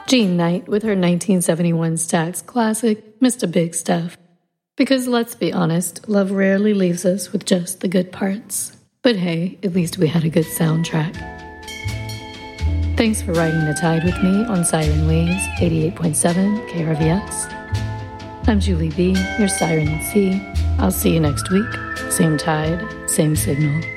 Jean Knight with her 1971 Stax classic, Mr. Big Stuff. Because let's be honest, love rarely leaves us with just the good parts. But hey, at least we had a good soundtrack. Thanks for riding the tide with me on Siren Waves 88.7 KRVS. I'm Julie B., your Siren at Sea. I'll see you next week. Same tide, same signal.